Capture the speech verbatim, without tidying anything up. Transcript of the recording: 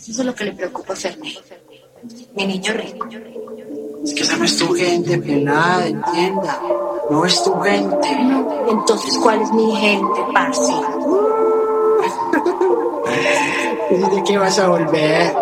Eso es lo que le preocupa a Ferné. Mi niño rico. Es que esa no es tu gente, pelada, entienda. No es tu gente. No, entonces, ¿cuál es mi gente, parce? ¿Y de qué vas a volver?